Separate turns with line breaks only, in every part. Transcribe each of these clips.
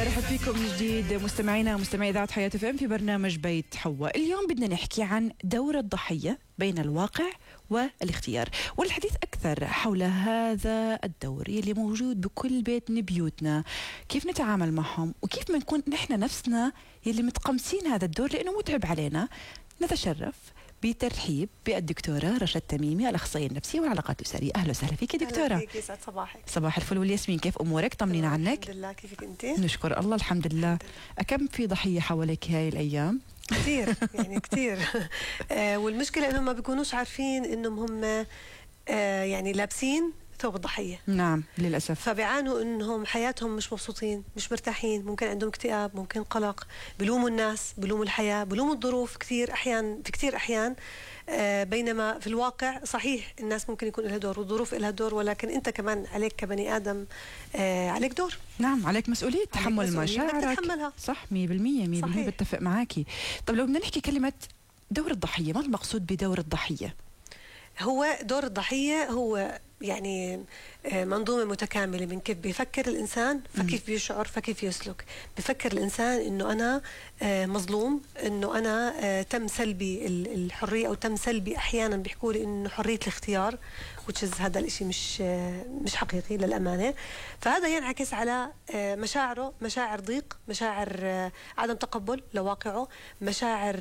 برحب فيكم من جديد مستمعينا ومستمعي إذاعة حياة FM في برنامج بيت حواء. اليوم بدنا نحكي عن دور الضحية بين الواقع والاختيار، والحديث أكثر حول هذا الدور اللي موجود بكل بيت من بيوتنا، كيف نتعامل معهم وكيف بنكون نحن نفسنا اللي متقمصين هذا الدور لأنه متعب علينا. نتشرف بترحيب بالدكتورة رشا التميمي، الأخصائية النفسية والعلاقات الأسرية. أهلا وسهلا فيك دكتورة.
أهلا فيك، يسعد صباحك.
صباح الفل والياسمين، كيف أمورك؟ طمنينا عنك.
الحمد لله، كيفك أنت؟
نشكر الله الحمد لله. أكم في ضحية حواليك هاي الأيام؟
كثير يعني كثير. والمشكلة إنهم ما بيكونوش عارفين إنهم هم يعني لابسين ثوب الضحية.
نعم للأسف.
فبيعانوا إنهم حياتهم مش مبسوطين، مش مرتاحين، ممكن عندهم اكتئاب، ممكن قلق، بلوموا الناس، بلوموا الحياة، بلوموا الظروف كثير أحيان، في كثير أحيان. بينما في الواقع صحيح الناس ممكن يكون لها دور والظروف لها دور، ولكن أنت كمان عليك كبني آدم عليك دور.
نعم عليك مسؤولية تحمل مشاعرك. صح 100% بتفق معاكي. طب لو بدنا نحكي كلمة دور الضحية، ما المقصود بدور الضحية؟
هو دور الضحية هو يعني منظومة متكاملة من كيف بيفكر الإنسان، فكيف بيشعر، فكيف يسلك. بيفكر الإنسان إنه أنا مظلوم، إنه أنا تم سلبي الحرية، أو تم سلبي أحيانا بيحكوا لي إنه حرية الاختيار، هذا الإشي مش حقيقي للأمانة. فهذا ينعكس على مشاعره، مشاعر ضيق، مشاعر عدم تقبل لواقعه، مشاعر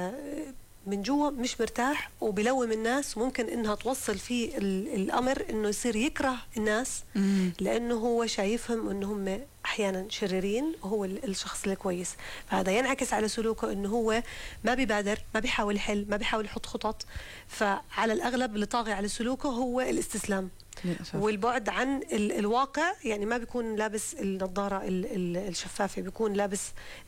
من جوا مش مرتاح، وبلوم الناس، وممكن انها توصل في الامر انه يصير يكره الناس لانه هو شايفهم انه هم احيانا شريرين وهو الشخص الكويس. فهذا ينعكس على سلوكه انه هو ما بيبادر، ما بيحاول يحل، ما بيحاول يحط خطط. فعلى الاغلب اللي طاغي على سلوكه هو الاستسلام والبعد عن الواقع. يعني ما بيكون لابس النظارة الشفافة، بيكون لابس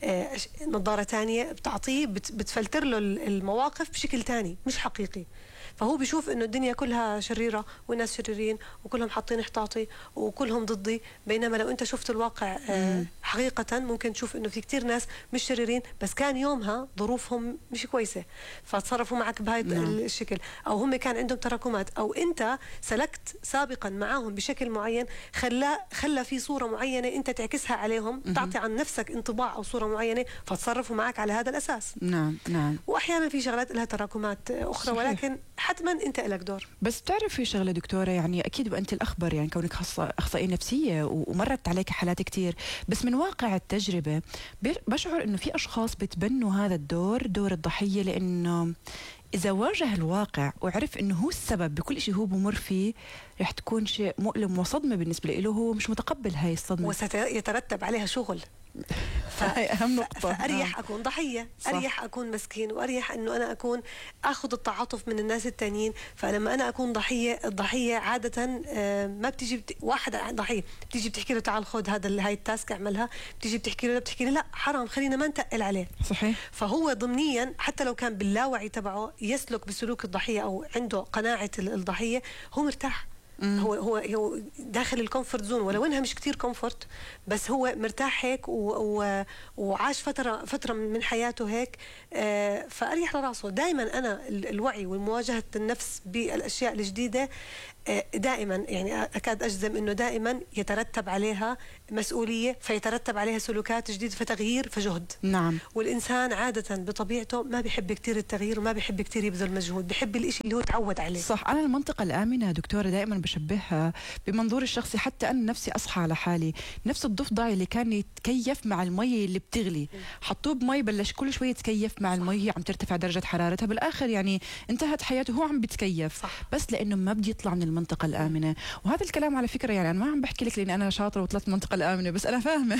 نظارة تانية بتعطيه، بتفلتر له المواقف بشكل تاني مش حقيقي. فهو بيشوف انه الدنيا كلها شريرة والناس شريرين وكلهم حاطين احتاطي وكلهم ضدي. بينما لو انت شفت الواقع حقيقة ممكن تشوف انه في كتير ناس مش شريرين، بس كان يومها ظروفهم مش كويسة فتصرفوا معك بهاي الشكل، او هم كان عندهم تراكمات، او انت سلكت سابقا معاهم بشكل معين خلى في صورة معينة انت تعكسها عليهم، تعطي عن نفسك انطباع او صورة معينة فتصرفوا معك على هذا الاساس.
نعم.
واحيانا في شغلات لها تراكمات اخرى. صحيح. ولكن حتما انت لك دور.
بس بتعرف في شغله دكتوره، يعني اكيد وانت الاخبر، يعني كونك اخصائيه نفسيه ومرت عليك حالات كتير، بس من واقع التجربه بشعر انه في اشخاص بتبنوا هذا دور الضحيه، لانه إذا واجه الواقع وعرف إنه هو السبب بكل شيء هو بمر فيه، رح تكون شيء مؤلم وصدمة بالنسبة له، هو مش متقبل هاي الصدمة
وسيترتب عليها شغل.
هاي أهم نقطة.
فأريح أكون ضحية، أريح أكون مسكين، وأريح إنه أنا أكون أخذ التعاطف من الناس التانيين. فلما أنا أكون ضحية، الضحية عادة ما بتيجي واحد ضحية بتيجي بتحكي له تعال خذ هاي التاسك اعملها، بتيجي بتحكي له لا حرام خلينا ما نتقل عليه.
صحيح.
فهو ضمنيا حتى لو كان باللاوعي تبعه يسلك بسلوك الضحية أو عنده قناعة الضحية، هو مرتاح. هو داخل الكومفورت زون، ولو انها مش كتير كومفورت، بس هو مرتاح هيك وعاش فتره من حياته هيك. فاريح لراسه. دائما انا الوعي ومواجهه النفس بالاشياء الجديده دائما، يعني أكاد أجزم أنه دائما يترتب عليها مسؤولية، فيترتب عليها سلوكات جديدة، فتغيير، فجهد.
نعم.
والإنسان عادة بطبيعته ما بيحب كتير التغيير وما بيحب كتير يبذل مجهود، بيحب الإشي اللي هو تعود عليه.
صح. أنا المنطقة الآمنة دكتورة دائما بشبهها بمنظور الشخصي، حتى أنا نفسي أصحى على حالي، نفس الضفدع اللي كان يتكيف مع المية اللي بتغلي، حطوه بمي بلش كل شوية يتكيف مع المية، عم ترتفع درجة حرارتها، بالآخر يعني انتهت حياته هو عم بتكيف.
صح.
بس لأنه ما بدي يطلع من المنطقة الآمنة. وهذا الكلام على فكرة يعني أنا ما عم بحكي لك لأني أنا شاطرة وطلعت المنطقة الآمنة، بس أنا فاهمة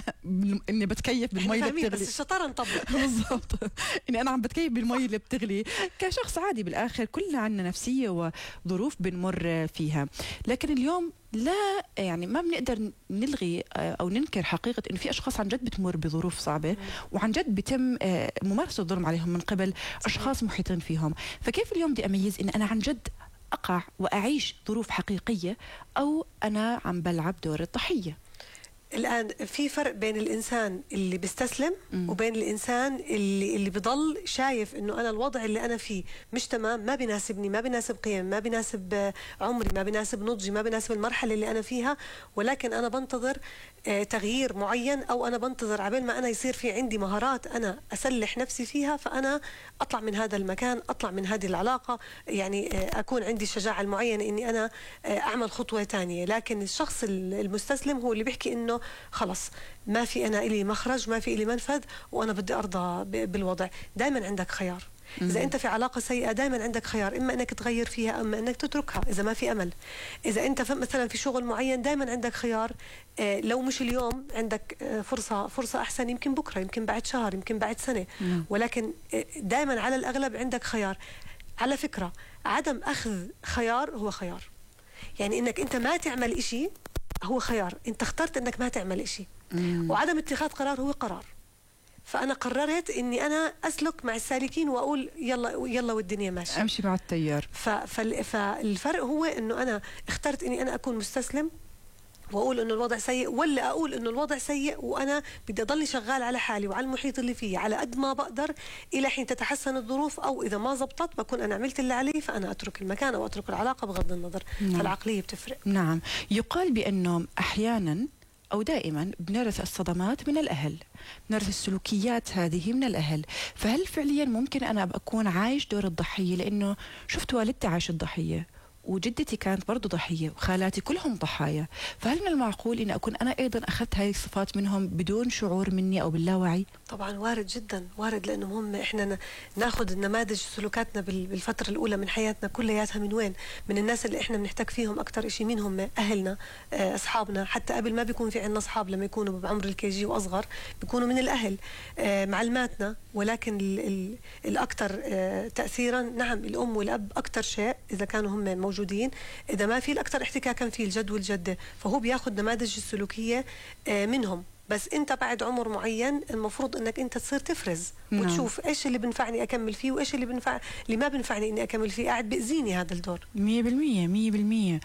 إني بتكيف بالمي اللي بتغلي.
بس الشطارة نطبق.
بالضبط. إني أنا عم بتكيف بالمي اللي بتغلي كشخص عادي. بالآخر كلنا عنا نفسية وظروف بنمر فيها، لكن اليوم لا، يعني ما بنقدر نلغي أو ننكر حقيقة إنه في أشخاص عن جد بتمر بظروف صعبة وعن جد بيتم ممارسة الظلم عليهم من قبل أشخاص محيطين فيهم. فكيف اليوم بدي أميز إن أنا عن جد أقع وأعيش ظروف حقيقية أو أنا عم بلعب دور الضحية؟
الآن في فرق بين الإنسان اللي بيستسلم وبين الإنسان اللي بضل شايف إنه أنا الوضع اللي أنا فيه مش تمام، ما بيناسبني، ما بيناسب قيم، ما بيناسب عمري، ما بيناسب نضجي، ما بيناسب المرحلة اللي أنا فيها، ولكن أنا بنتظر تغيير معين، أو أنا بنتظر عبال ما أنا يصير في عندي مهارات أنا أسلح نفسي فيها، فأنا أطلع من هذا المكان، أطلع من هذه العلاقة، يعني أكون عندي الشجاعة المعينة إني أنا أعمل خطوة تانية. لكن الشخص المستسلم هو اللي بيحكي إنه خلص ما في أنا إلي مخرج، ما في إلي منفذ، وأنا بدي أرضى بالوضع. دايما عندك خيار. إذا أنت في علاقة سيئة دايما عندك خيار، إما أنك تغير فيها أما أنك تتركها إذا ما في أمل. إذا أنت مثلا في شغل معين دايما عندك خيار، لو مش اليوم عندك فرصة أحسن، يمكن بكرة، يمكن بعد شهر، يمكن بعد سنة، ولكن دايما على الأغلب عندك خيار. على فكرة عدم أخذ خيار هو خيار، يعني إنك أنت ما تعمل إشي هو خيار، أنت اخترت إنك ما تعمل إشي. وعدم اتخاذ قرار هو قرار. فأنا قررت إني أنا أسلك مع السالكين وأقول يلا يلا والدنيا ماشية،
أمشي مع التيار.
فالفرق هو إنه أنا اخترت إني أنا أكون مستسلم واقول انه الوضع سيء، ولا اقول انه الوضع سيء وانا بدي اضل شغال على حالي وعلى المحيط اللي فيه على قد ما بقدر الى حين تتحسن الظروف، او اذا ما زبطت بكون انا عملت اللي علي فانا اترك المكان او اترك العلاقه بغض النظر. نعم. فالعقليه بتفرق.
نعم. يقال بانه احيانا أو دائما بنرث الصدمات من الأهل، بنرث السلوكيات هذه من الأهل. فهل فعليا ممكن أنا أكون عايش دور الضحية؟ لأنه شفت والدتي عاشت ضحية، وجدتي كانت برضو ضحية، وخالاتي كلهم ضحايا. فهل من المعقول أن أكون أنا أيضا أخذت هذه الصفات منهم بدون شعور مني أو باللاوعي؟
طبعا وارد جدا، وارد، لأنه هم إحنا ناخذ النماذج سلوكاتنا بالفترة الأولى من حياتنا كلياتها من وين؟ من الناس اللي إحنا بنحتاج فيهم أكثر شيء. مين هم؟ أهلنا، أصحابنا. حتى قبل ما بيكون في عندنا أصحاب لما يكونوا بعمر الكيجي وأصغر بيكونوا من الأهل، معلماتنا. ولكن الأكثر تأثيرا نعم الأم والأب أكثر شيء إذا كانوا هم موجودين. إذا ما في الأكثر احتكاكا في الجد والجدة، فهو بياخذ نماذج السلوكية منهم. بس انت بعد عمر معين المفروض انك انت تصير تفرز وتشوف ايش اللي بنفعني اكمل فيه وايش اللي ما بنفعني اني اكمل فيه، قاعد باذيني هذا الدور.
100%.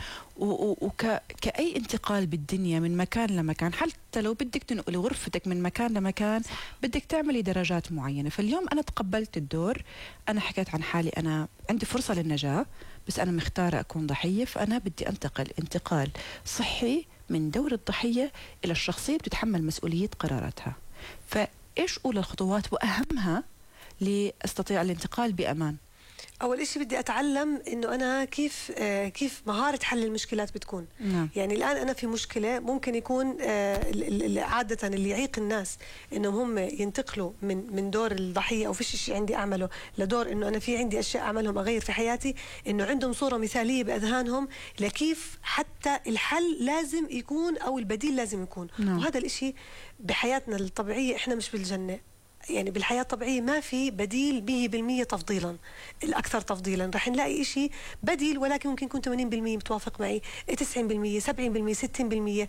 وكأي انتقال بالدنيا من مكان لمكان، حتى لو بدك تنقلي غرفتك من مكان لمكان بدك تعملي درجات معينة. فاليوم أنا تقبلت الدور، أنا حكيت عن حالي أنا عندي فرصة للنجاة، بس أنا مختارة أكون ضحية، فأنا بدي أنتقل انتقال صحي من دور الضحية إلى الشخصية بتتحمل مسؤولية قراراتها. فإيش أولى الخطوات وأهمها لأستطيع الانتقال بأمان؟
أول إشي بدي أتعلم إنه أنا كيف مهارة حل المشكلات بتكون.
نعم.
يعني الآن أنا في مشكلة ممكن يكون عادة اللي يعيق الناس إنهم هم ينتقلوا من دور الضحية أو فيش شيء عندي أعمله لدور إنه أنا في عندي أشياء أعملهم أغير في حياتي، إنه عندهم صورة مثالية بأذهانهم لكيف حتى الحل لازم يكون أو البديل لازم يكون.
نعم.
وهذا الإشي بحياتنا الطبيعية إحنا مش بالجنة، يعني بالحياة الطبيعية ما في بديل 100% تفضيلا. الأكثر تفضيلا رح نلاقي إشي بديل، ولكن ممكن يكون 80% متوافق معي، 90%، 70%، 60%.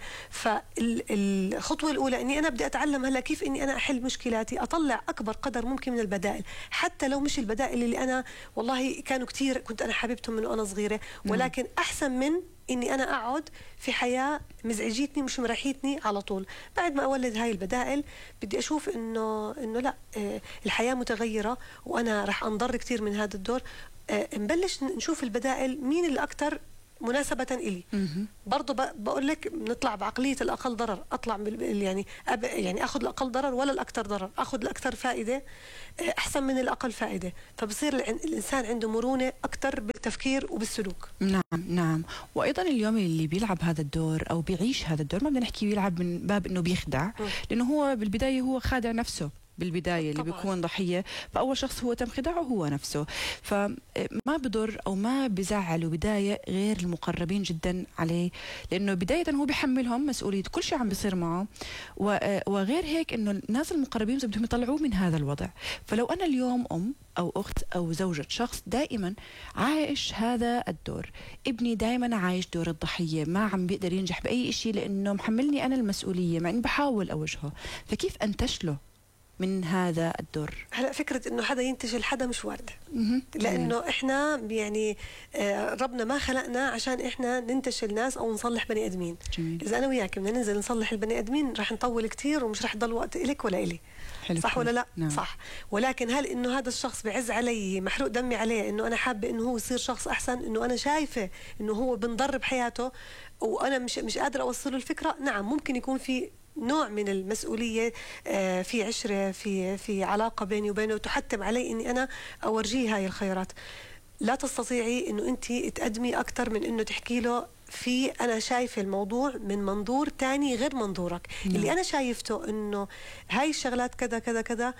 فالخطوة الأولى إني أنا بدي أتعلم هلا كيف إني أنا أحل مشكلاتي، أطلع أكبر قدر ممكن من البدائل، حتى لو مش البدائل اللي أنا والله كانوا كتير كنت أنا حبيبتهم من وأنا صغيرة، ولكن أحسن من إني أنا أقعد في حياة مزعجتني مش مريحتني على طول. بعد ما أولد هاي البدائل بدي أشوف إنه لا، الحياة متغيرة وأنا رح أنضر كتير من هذا الدور. نبلش نشوف البدائل مين اللي أكتر مناسبة إلي. برضو بقول لك نطلع بعقلية الأقل ضرر، أطلع يعني أخذ الأقل ضرر ولا الأكثر ضرر، أخذ الأكثر فائدة أحسن من الأقل فائدة. فبصير الإنسان عنده مرونة أكثر بالتفكير وبالسلوك.
نعم. وأيضا اليوم اللي بيلعب هذا الدور أو بيعيش هذا الدور، ما بدنا نحكي بيلعب من باب إنه بيخدع، لأنه هو بالبداية هو خادع نفسه بالبداية اللي بيكون ضحية. فأول شخص هو تم خداعه هو نفسه، فما بضر أو ما بزعله بداية غير المقربين جدا عليه، لأنه بداية هو بيحملهم مسؤولية كل شيء عم بيصير معه، وغير هيك إنه الناس المقربين بدهم يطلعوه من هذا الوضع. فلو أنا اليوم أم أو أخت أو زوجة شخص دائما عايش هذا الدور، ابني دائما عايش دور الضحية، ما عم بيقدر ينجح بأي شيء لأنه محملني أنا المسؤولية مع إني بحاول أوجهه، فكيف أنتشله من هذا الدور؟
هلا فكره انه حدا ينتشل حدا مش وارده، لانه احنا يعني ربنا ما خلقنا عشان احنا ننتشل ناس او نصلح بني ادمين.
جميل.
اذا انا وياك بدنا ننزل نصلح البني ادمين رح نطول كثير ومش رح يضل وقت إلك ولا إلي. صح ولا لا؟
نعم.
صح. ولكن هل انه هذا الشخص بعز علي، محروق دمي عليه، انه انا حابه انه هو يصير شخص احسن، انه انا شايفه انه هو بنضر بحياته وانا مش قادره اوصله الفكره، نعم ممكن يكون في نوع من المسؤوليه، في عشره، في علاقه بيني وبينه تحتم علي اني انا اورجيه هاي الخيارات. لا تستطيعي انه انت تقدمي اكثر من انه تحكي له انا شايفه الموضوع من منظور تاني غير منظورك. اللي انا شايفته انه هاي الشغلات كذا كذا كذا،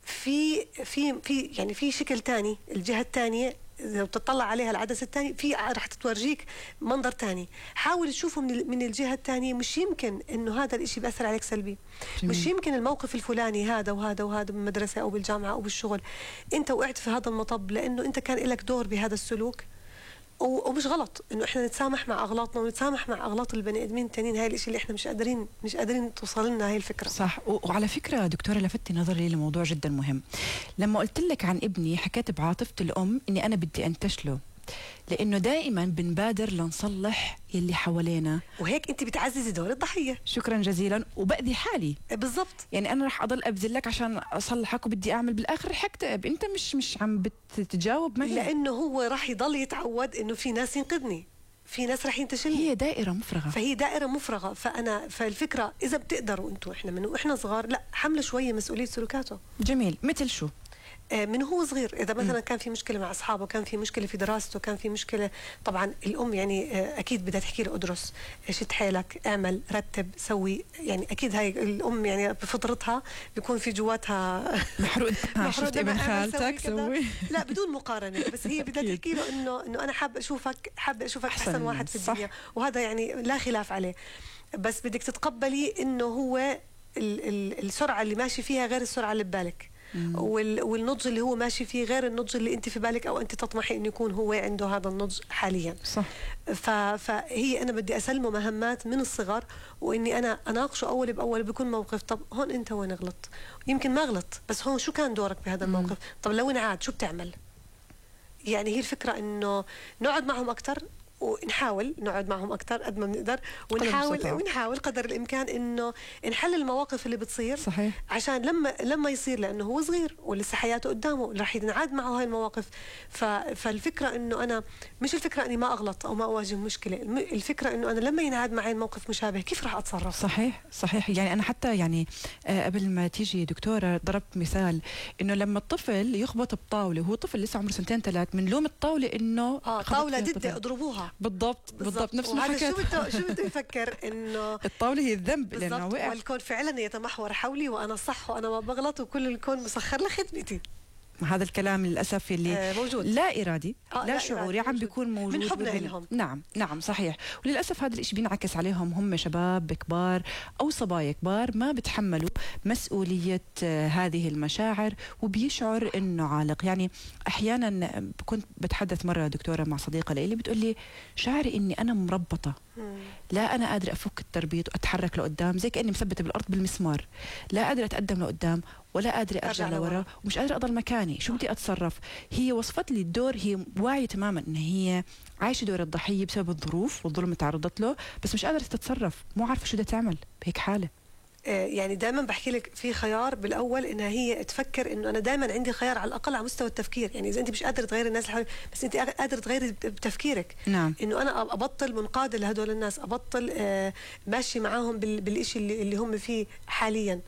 في شكل تاني، الجهه الثانيه إذا بتطلع عليها العدسة الثانية رح تورجيك منظر تاني. حاول تشوفه من الجهة الثانية. مش يمكن إنه هذا الإشي بيأثر عليك سلبي. مش يمكن الموقف الفلاني هذا وهذا وهذا بالمدرسة أو بالجامعة أو بالشغل أنت وقعت في هذا المطب لأنه أنت كان لك دور بهذا السلوك. ومش غلط إنه إحنا نتسامح مع أغلاطنا ونتسامح مع أغلاط البني آدمين التانيين. هاي الإشي اللي إحنا مش قادرين توصل لنا هاي الفكرة.
صح. وعلى فكرة دكتورة لفتي نظري لموضوع جدا مهم. لما قلت لك عن ابني حكيت بعاطفة الأم إني أنا بدي أنتشله، لأنه دائما بنبادر لنصلح يلي حوالينا،
وهيك أنت بتعززي دور الضحية.
شكرا جزيلا. وبأذي حالي.
بالضبط.
يعني أنا رح أضل أبذلك عشان أصلحك وبدي أعمل، بالآخر رح أكتئب. أنت مش عم بتتجاوب معي،
لأنه هو رح يضل يتعود إنه في ناس ينقذني، في ناس رح ينتشلني.
هي دائرة مفرغة.
فهي دائرة مفرغة. فالفكرة إذا بتقدروا أنتم، إحنا من وإحنا صغار لا حملوا شوية مسؤولية سلوكاته.
جميل. مثل شو؟
من هو صغير إذا مثلا كان في مشكلة مع أصحابه، كان في مشكلة في دراسته، كان في مشكلة، طبعا الأم يعني أكيد بدها تحكي له ادرس، شد حيلك، اعمل، رتب، سوي. يعني أكيد هاي الأم يعني بفطرتها بيكون في جواتها
محروق. شفت ابن خالتك سوي.
لا بدون مقارنة، بس هي بدها تحكي له إنه أنا حابة أشوفك أحسن واحد في الدنيا. وهذا يعني لا خلاف عليه. بس بدك تتقبلي إنه هو السرعة اللي ماشي فيها غير السرعة اللي ببالك. والنضج اللي هو ماشي فيه غير النضج اللي انت في بالك او انت تطمحي انه يكون هو عنده هذا النضج حاليا.
صح.
فهي انا بدي اسلمه مهمات من الصغر، واني انا اناقشه اول باول. بيكون موقف، طب هون انت وين غلط؟ يمكن ما غلط، بس هون شو كان دورك بهذا الموقف؟ طب لو انعاد شو بتعمل؟ يعني هي الفكره انه نقعد معهم اكثر، ونحاول نقعد معهم اكثر قد ما بنقدر، ونحاول قدر الامكان انه نحل المواقف اللي بتصير.
صحيح.
عشان لما يصير، لانه هو صغير ولسه حياته قدامه رح ينعاد معه هاي المواقف. فالفكره انه انا مش الفكره اني ما اغلط او ما اواجه مشكله، الفكره انه انا لما ينعاد معي موقف مشابه كيف رح اتصرف.
صحيح. يعني انا حتى يعني قبل ما تيجي دكتوره ضربت مثال انه لما الطفل يخبط بطاوله وهو طفل لسه عمره 2 3 من لوم الطاوله انه
طاوله ضد اضربوها.
بالضبط نفس ما حكيت.
شو بده يفكر انه
الطاوله هي الذنب لانه وقع،
والكون فعلا يتمحور حولي وانا صح وانا ما بغلط وكل الكون مسخر لخدمتي.
هذا الكلام للاسف اللي
موجود،
لا ارادي لا شعوري عم بيكون موجود
من حبنا لهم.
نعم صحيح. وللاسف هذا الشيء بينعكس عليهم هم شباب كبار او صبايا كبار ما بتحملوا مسؤوليه هذه المشاعر وبيشعر انه عالق. يعني احيانا كنت بتحدث مره دكتوره مع صديقه لي بتقول لي شعري اني انا مربطه، لا انا قادره افك التربيط واتحرك لقدام زي كاني مثبته بالارض بالمسمار، لا قادره اتقدم لقدام ولا قادره ارجع لورا ومش قادره اضل مكاني. شو بدي اتصرف؟ هي وصفت لي الدور، هي واعيه تماما ان هي عايشه دور الضحيه بسبب الظروف والظلم اللي تعرضت له، بس مش قادره تتصرف، مو عارفه شو بدها تعمل بهيك حاله.
يعني دائما بحكي لك في خيار بالاول انها هي تفكر انه انا دائما عندي خيار على الاقل على مستوى التفكير. يعني اذا انت مش قادره تغيري الناس اللي حواليك بس انت قادره تغيري بتفكيرك.
نعم.
انه انا ابطل منقاده لهدول الناس، ابطل ماشي معاهم بالشيء اللي هم فيه حاليا.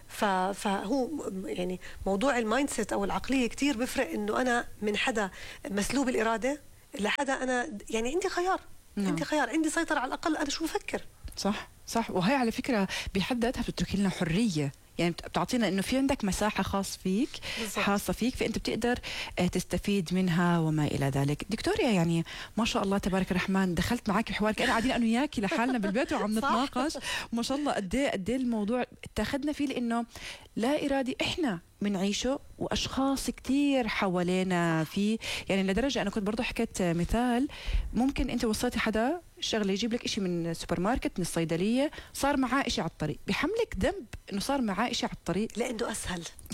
فهو يعني موضوع المايند سيت او العقليه كثير بفرق، انه انا من حدا مسلوب الاراده لحدا انا يعني عندي خيار. عندي خيار، عندي سيطره على الاقل انا شو بفكر.
صح. وهي على فكرة بحد ذاتها بتترك لنا حرية، يعني بتعطينا انه في عندك مساحة خاص فيك خاصة فيك، فانت بتقدر تستفيد منها وما الى ذلك. دكتورة يعني ما شاء الله تبارك الرحمن دخلت معك بحوار كأننا قاعدين انا وياكي لحالنا بالبيت وعم نتناقش. ما شاء الله قد ايه الموضوع اتاخذنا فيه، لانه لا ارادي احنا بنعيشه واشخاص كثير حوالينا فيه. يعني لدرجه انا كنت برضه حكيت مثال، ممكن انت وصلتي حدا شغله يجيب لك شيء من السوبر ماركت من الصيدليه، صار معاه شيء على الطريق، بحملك ذنب انه صار معاه شيء على الطريق
لانه اسهل.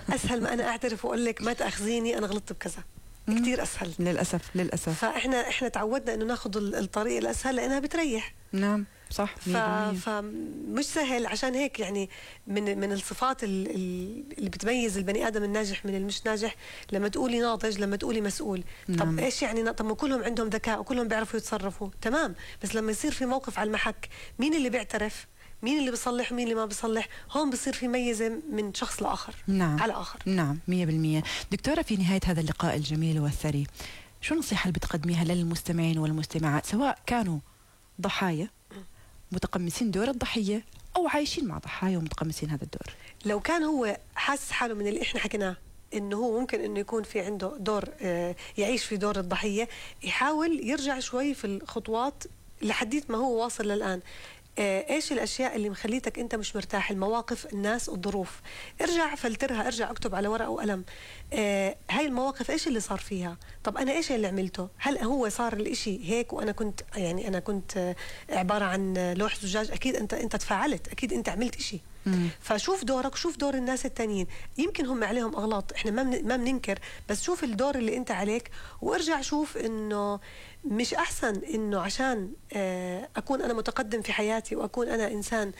أسهل ما أنا أعترف وأقول لك ما تأخذيني أنا غلطت بكذا، كتير أسهل.
للأسف.
فإحنا تعودنا إنه ناخذ الطريق الأسهل لأنها بتريح.
نعم صح.
فمش سهل. عشان هيك يعني من الصفات اللي بتميز البني آدم الناجح من المش ناجح، لما تقولي ناضج، لما تقولي مسؤول. طب إيش يعني؟ طب ما كلهم عندهم ذكاء وكلهم بيعرفوا يتصرفوا تمام، بس لما يصير في موقف على المحك، مين اللي بيعترف، مين اللي بيصلح ومين اللي ما بيصلح، هون بصير في ميزة من شخص لآخر. على آخر.
نعم 100%. دكتورة، في نهاية هذا اللقاء الجميل والثري، شو النصيحة اللي بتقدميها للمستمعين والمستمعات، سواء كانوا ضحايا متقمصين دور الضحية أو عايشين مع ضحايا ومتقمصين هذا الدور؟
لو كان هو حاسس حاله من اللي إحنا حكيناه إنه هو ممكن إنه يكون في عنده دور، يعيش في دور الضحية، يحاول يرجع شوي في الخطوات لحديت ما هو واصل للآن. ايش الاشياء اللي مخليتك انت مش مرتاح، المواقف، الناس، الظروف، ارجع فلترها، ارجع اكتب على ورقه وقلم. هاي المواقف ايش اللي صار فيها؟ طب انا ايش اللي عملته؟ هل هو صار الاشي هيك وانا كنت عباره عن لوح زجاج؟ اكيد انت تفاعلت، اكيد انت عملت اشي. فشوف دورك، شوف دور الناس التانيين، يمكن هم عليهم اغلاط، احنا ما بننكر، بس شوف الدور اللي انت عليك وارجع شوف انه مش أحسن إنه عشان أكون أنا متقدم في حياتي وأكون أنا إنسان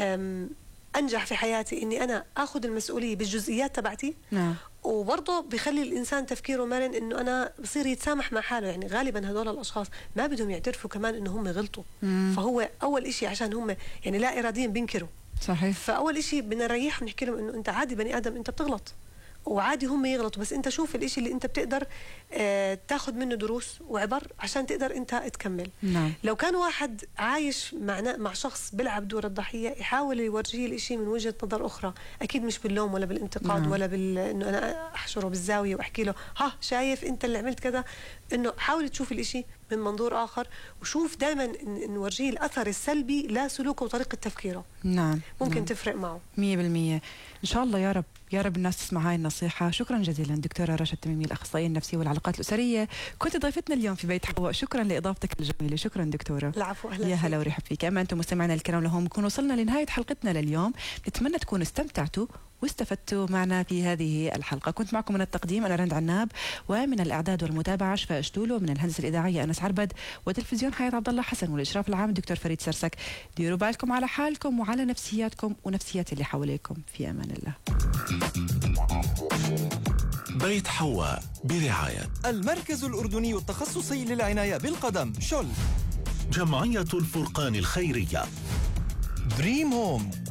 أنجح في حياتي إني أنا أخذ المسؤولية بالجزئيات تبعتي؟
نعم.
وبرضه بيخلي الإنسان تفكيره مرن إنه أنا بصير يتسامح مع حاله. يعني غالبا هدول الأشخاص ما بدهم يعترفوا كمان إنه هم غلطوا. فهو أول إشي عشان هم يعني لا إراديا بينكروا.
صحيح.
فأول إشي بدنا نريحهم، نحكي لهم إنه أنت عادي بني آدم، أنت بتغلط وعادي هم يغلطوا، بس انت شوف الاشي اللي انت بتقدر تاخد منه دروس وعبر عشان تقدر انت تكمل.
نعم.
لو كان واحد عايش مع شخص بيلعب دور الضحية، يحاول يورجيه الاشي من وجهة نظر اخرى، اكيد مش باللوم ولا بالانتقاد.
نعم.
ولا انه انا احشره بالزاوية واحكي له ها شايف انت اللي عملت كذا. انه حاول تشوف الاشي من منظور اخر، وشوف دائما نورجيه الاثر السلبي لسلوكه وطريقة تفكيره.
نعم.
ممكن تفرق معه
100%. ان شاء الله يا رب يا رب الناس تسمع هاي النصيحة. شكرا جزيلا دكتورة رشا التميمي، الأخصائية النفسية والعلاقات الأسرية، كنت ضيفتنا اليوم في بيت حواء. شكرا لإضافتك الجميلة. شكرا دكتورة.
العفو. أهلا.
يا هلا ورحب فيك. أما أنتم مستمعينا الكرام، لهم نكون وصلنا لنهاية حلقتنا لليوم. نتمنى تكونوا استمتعتوا واستفدتوا معنا في هذه الحلقة. كنت معكم من التقديم أنا رند عناب، ومن الإعداد والمتابعة شفاء شتولو، ومن الهندسة الإذاعية أنس عربد، وتلفزيون حياة عبد الله حسن، والإشراف العام الدكتور فريد سرسك. ديروا بالكم على حالكم وعلى نفسياتكم ونفسيات اللي حواليكم. في أمان الله.
بيت حواء برعاية
المركز الأردني التخصصي للعناية بالقدم شل،
جمعية الفرقان الخيرية،
دريم هوم،